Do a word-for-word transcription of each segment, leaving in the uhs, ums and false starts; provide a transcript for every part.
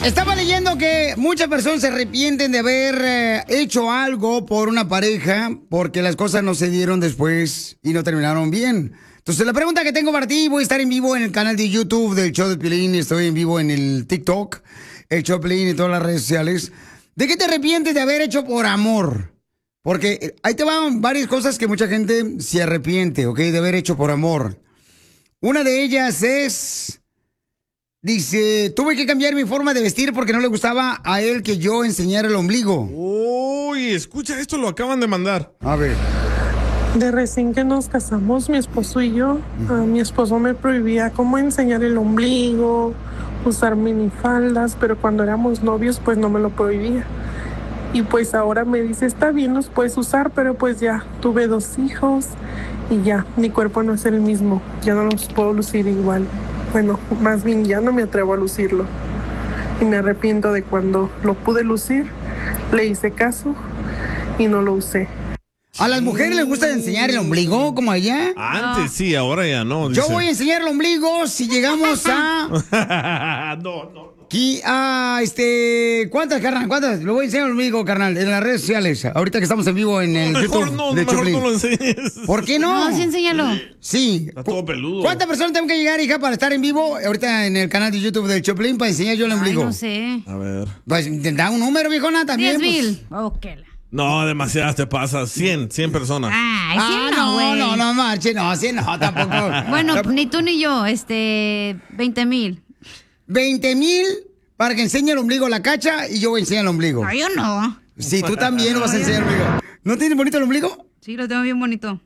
Estaba leyendo que muchas personas se arrepienten de haber eh, hecho algo por una pareja porque las cosas no se dieron después y no terminaron bien. Entonces, la pregunta que tengo para ti, voy a estar en vivo en el canal de YouTube del Show de Piolín, estoy en vivo en el TikTok, el Show de Piolín y todas las redes sociales. ¿De qué te arrepientes de haber hecho por amor? Porque ahí te van varias cosas que mucha gente se arrepiente, ¿ok? De haber hecho por amor. Una de ellas es... Dice, tuve que cambiar mi forma de vestir porque no le gustaba a él que yo enseñara el ombligo. Uy, escucha, esto lo acaban de mandar. A ver. De recién que nos casamos, mi esposo y yo, uh, mi esposo me prohibía cómo enseñar el ombligo, usar minifaldas, pero cuando éramos novios, pues no me lo prohibía. Y pues ahora me dice, está bien, los puedes usar, pero pues ya tuve dos hijos y ya, mi cuerpo no es el mismo, ya no los puedo lucir igual. Bueno, más bien ya no me atrevo a lucirlo. Y me arrepiento de cuando lo pude lucir, le hice caso y no lo usé. ¿A las mujeres les gusta enseñar el ombligo como a ella? Antes no. Sí, ahora ya no. Dice. Yo voy a enseñar el ombligo si llegamos a... no, no, no. Aquí, a este... ¿Cuántas, carnal? ¿Cuántas? Lo voy a enseñar el ombligo, carnal, en las redes sociales. Ahorita que estamos en vivo en el no, YouTube. Mejor no, de mejor Choplin. no lo enseñes. ¿Por qué no? No, sí, enséñalo. Sí. Está todo peludo. ¿Cuántas personas tengo que llegar, hija, para estar en vivo ahorita en el canal de YouTube del Choplin para enseñar yo el ombligo? Ay, no sé. A ver. Pues, da un número, viejona, también. diez mil. Pues. Ok. No, demasiadas te pasas. cien, cien personas. Ay, ah, cien no, güey. no, no, no, marche, no, cien no, tampoco. Bueno, ni tú ni yo, este, veinte mil. veinte mil para que enseñe el ombligo a la Cacha y yo voy a enseñar el ombligo. No, yo no. Sí, tú también lo vas a enseñar el ombligo. ¿No tienes bonito el ombligo? Sí, lo tengo bien bonito.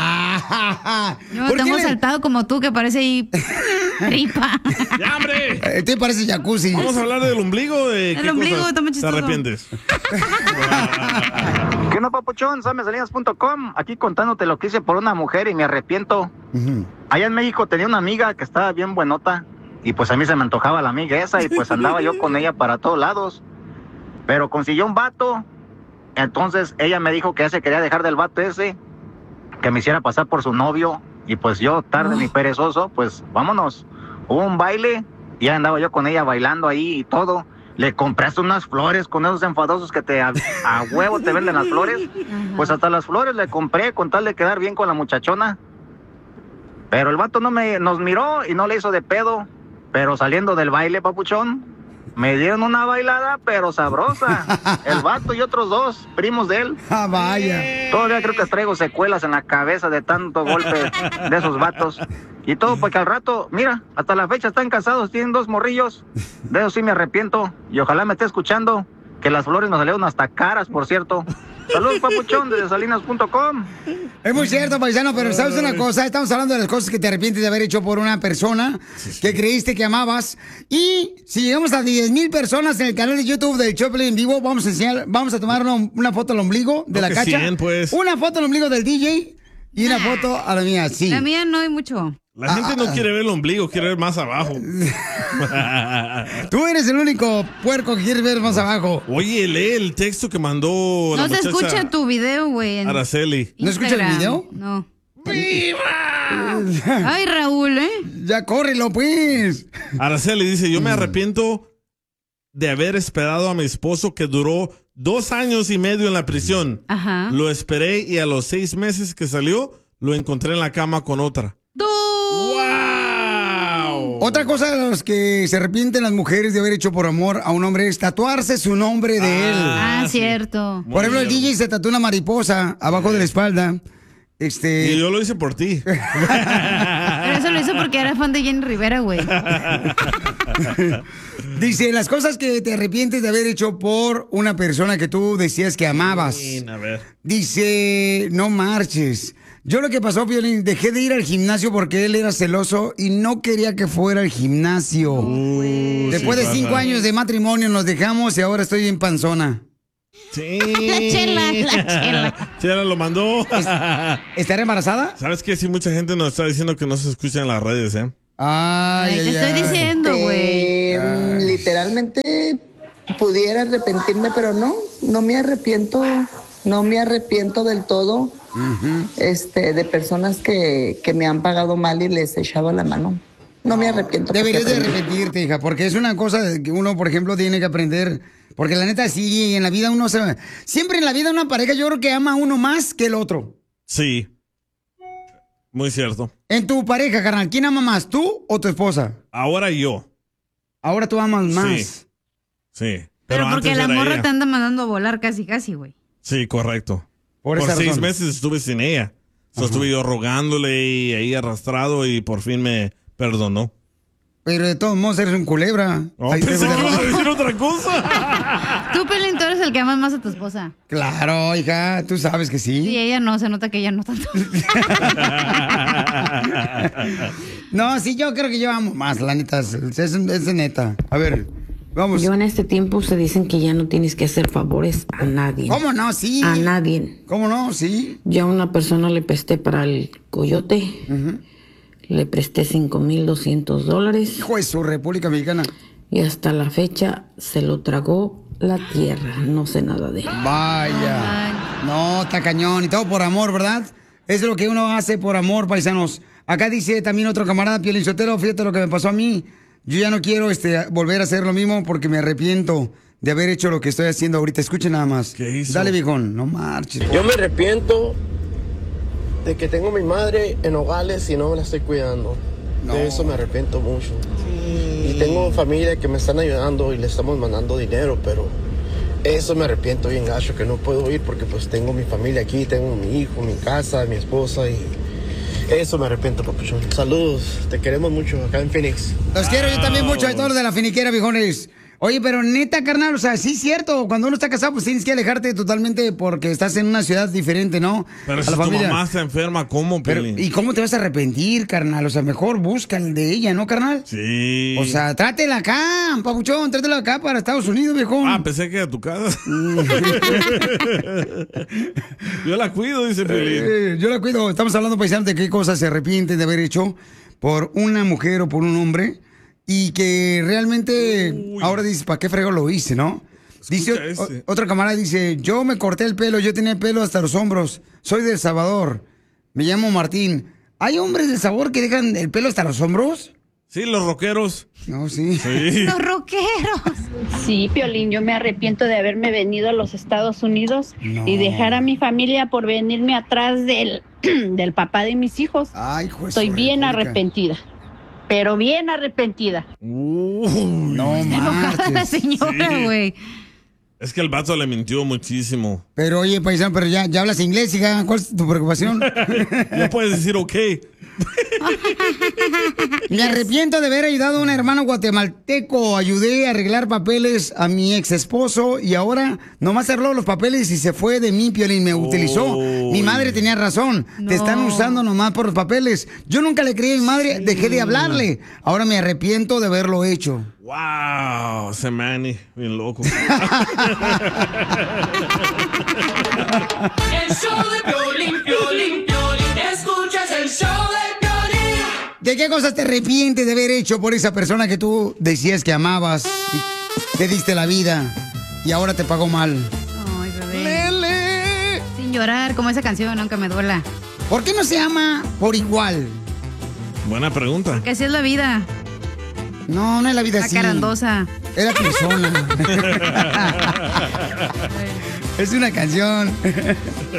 Yo no ¿Por tengo qué le- saltado como tú, que parece ahí tripa. ¡Ya, hombre! Eh, te parece jacuzzi. Vamos a hablar del ombligo. De El qué ombligo, cosas está muy te chistoso. arrepientes. ¿Qué no, papuchón? Samesalinas punto com, aquí contándote lo que hice por una mujer y me arrepiento. Ujú. Allá en México tenía una amiga que estaba bien buenota y pues a mí se me antojaba la amiga esa y pues andaba yo con ella para todos lados. Pero consiguió un vato, entonces ella me dijo que ya se quería dejar del vato ese, que me hiciera pasar por su novio y pues yo, tarde ni perezoso, pues vámonos. Hubo un baile y ya andaba yo con ella bailando ahí y todo. Le compraste unas flores con esos enfadosos que te a, a huevo te venden las flores. Pues hasta las flores le compré con tal de quedar bien con la muchachona. Pero el vato no me nos miró y no le hizo de pedo. Pero saliendo del baile, papuchón, me dieron una bailada, pero sabrosa. El vato y otros dos primos de él. Ah, vaya. Todavía creo que traigo secuelas en la cabeza de tanto golpe de esos vatos. Y todo porque al rato, mira, hasta la fecha están casados, tienen dos morrillos. De eso sí me arrepiento. Y ojalá me esté escuchando, que las flores nos salieron hasta caras, por cierto. Saludos, papuchón, desde salinas punto com. Es muy cierto, paisano, pero ¿sabes una cosa? Estamos hablando de las cosas que te arrepientes de haber hecho por una persona que creíste que amabas. Y si llegamos a diez mil personas en el canal de YouTube del Choplin en vivo, vamos a enseñar, vamos a tomar una, una foto al ombligo de No, la que Cacha. cien, pues. Una foto al ombligo del D J y una Ah. foto a la mía, sí. La mía no hay mucho. La gente no quiere ver el ombligo, quiere ver más abajo. Tú eres el único puerco que quiere ver más abajo. Oye, lee el texto que mandó la No se muchacha escucha tu video, güey. en Araceli. ¿No escucha el Instagram. video? No. ¡Viva! Ay, Raúl, ¿eh? Ya córrelo, pues. Araceli dice, yo me Mm. arrepiento de haber esperado a mi esposo que duró dos años y medio en la prisión. Ajá. Lo esperé y a los seis meses que salió, lo encontré en la cama con otra. ¡Tú! ¡Wow! Otra cosa de los que se arrepienten las mujeres de haber hecho por amor a un hombre es tatuarse su nombre de él. Ah, cierto. Por ejemplo, el D J se tatuó una mariposa abajo de la espalda. Este. Y yo lo hice por ti. Pero eso lo hizo porque era fan de Jenny Rivera, güey. Dice, las cosas que te arrepientes de haber hecho por una persona que tú decías que amabas. A ver. Dice, no marches. Yo lo que pasó, Piolín, dejé de ir al gimnasio porque él era celoso y no quería que fuera al gimnasio. Uh, Después sí de cinco pasa. años de matrimonio nos dejamos y ahora estoy en panzona. Sí. La chela, la chela. Chela lo mandó. ¿Estará embarazada? ¿Sabes qué? Sí, mucha gente nos está diciendo que no se escucha en las redes, ¿eh? Ay, Ay, te ay, estoy ay. diciendo, güey. Eh, literalmente pudiera arrepentirme, pero no, no me arrepiento, no me arrepiento del todo. Ujú. Este, de personas que, que me han pagado mal y les he echado la mano. no me arrepiento. porque Deberías de aprendí. arrepentirte, hija, porque es una cosa que uno, por ejemplo, tiene que aprender. Porque la neta, sí, en la vida uno se... Siempre en la vida una pareja yo creo que ama a uno más que el otro. Sí. Muy cierto. En tu pareja, carnal, ¿quién ama más, tú o tu esposa? Ahora yo. Ahora tú amas más. Sí. Sí. Pero, Pero porque antes la era morra ella. te anda mandando a volar casi, casi, güey. Sí, correcto. Por Por, esa seis razón. meses estuve sin ella. So, estuve yo rogándole y ahí arrastrado y por fin me perdonó. Pero de todos modos eres un culebra. Oh, Ahí pensé te- que ibas a decir otra cosa. Tú, Pelín, tú eres el que amas más a tu esposa. Claro, hija, tú sabes que sí. Y ella no, se nota que ella no tanto. No, sí, yo creo que yo amo más, la neta, es, es, es de neta. A ver, vamos. Yo en este tiempo se dicen que ya no tienes que hacer favores a nadie. ¿Cómo no? Sí. A nadie. ¿Cómo no? Sí. Ya a una persona le presté para el coyote. Ujú. Le presté cinco mil doscientos dólares. Hijo de su República Mexicana. Y hasta la fecha se lo tragó la tierra. No sé nada de él. Vaya. No, está cañón. Y todo por amor, ¿verdad? Eso es lo que uno hace por amor, paisanos. Acá dice también otro camarada, Piolín Sotelo, fíjate lo que me pasó a mí. Yo ya no quiero este, volver a hacer lo mismo porque me arrepiento de haber hecho lo que estoy haciendo ahorita. Escuchen nada más. ¿Qué hizo? Dale, viejón. No marches. Yo me arrepiento de que tengo a mi madre en Nogales y no me la estoy cuidando. No. De eso me arrepiento mucho. Y tengo familia que me están ayudando y le estamos mandando dinero, pero eso me arrepiento bien gacho, que no puedo ir porque pues tengo mi familia aquí, tengo mi hijo, mi casa, mi esposa y eso me arrepiento, papuchón. Saludos, te queremos mucho acá en Phoenix. Los quiero yo también mucho a todos los de la finiquera, viejones. Oye, pero neta, carnal, o sea, sí es cierto, cuando uno está casado, pues tienes que alejarte totalmente porque estás en una ciudad diferente, ¿no? Pero A si la tu familia. mamá está enferma, ¿cómo, Pero, Piolín? ¿y cómo te vas a arrepentir, carnal? O sea, mejor busca el de ella, ¿no, carnal? Sí. O sea, trátela acá, papuchón, trátela acá para Estados Unidos, viejón. Ah, pensé que a tu casa. Yo la cuido, dice Piolín. Eh, yo la cuido. Estamos hablando, paisanos, de qué cosas se arrepienten de haber hecho por una mujer o por un hombre y que realmente Uy. ahora dices, ¿para qué frego lo hice, no? Dice, Escucha o- este. otra camarada dice, yo me corté el pelo, yo tenía el pelo hasta los hombros, soy de El Salvador, me llamo Martín. ¿Hay hombres del sabor que dejan el pelo hasta los hombros? Sí, los rockeros. No, sí. Sí. Los rockeros. Sí, Piolín, yo me arrepiento de haberme venido a los Estados Unidos No. y dejar a mi familia por venirme atrás del, del papá de mis hijos. Ay, juez. Estoy bien arrepentida, pero bien arrepentida. Uy. No Enojada la marches. señora, Sí. güey. Es que el vato le mintió muchísimo. Pero oye, paisano, pero ya, ya hablas inglés, hija. ¿Cuál es tu preocupación? Ya puedes decir ok. Me arrepiento de haber ayudado a un hermano guatemalteco. Ayudé a arreglar papeles a mi ex esposo y ahora nomás arregló los papeles y se fue de mí, Piolín. Me utilizó. Mi madre tenía razón. No. Te están usando nomás por los papeles. Yo nunca le creí a mi madre, dejé de hablarle. Ahora me arrepiento de haberlo hecho. Wow, ese Manny, bien loco. El show de Piolín, Piolín, Piolín. Escuchas el show de Piolín. ¿De qué cosas te arrepientes de haber hecho por esa persona que tú decías que amabas y te diste la vida y ahora te pagó mal? Ay, bebé. Sin llorar, como esa canción, aunque me duela. ¿Por qué no se ama por igual? Buena pregunta. Que así es la vida. No, no es la vida La así. carandosa. Es la persona. Es una canción.